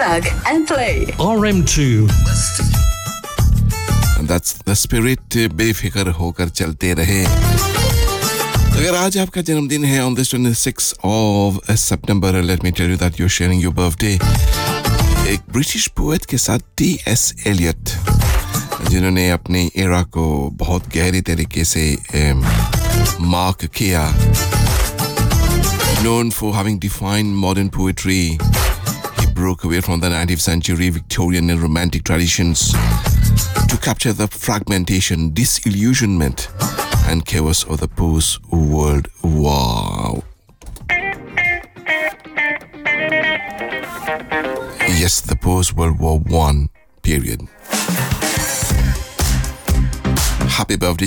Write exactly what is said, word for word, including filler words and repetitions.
plug and play. R M two. That's the spirit. बेफिक्र होकर चलते रहे. अगर आज आपका जन्मदिन है on this twenty-sixth of September, let me tell you that you're sharing your birthday एक ब्रिटिश पोएट के साथ टी एस एलियट, जिन्होंने अपने एरा को बहुत गहरी तरीके से मार्क किया. Known for having defined modern poetry, he broke away from the nineteenth century Victorian and Romantic traditions to capture the fragmentation, disillusionment, and chaos of the post-world war. Yes, the post-World War One period. Happy birthday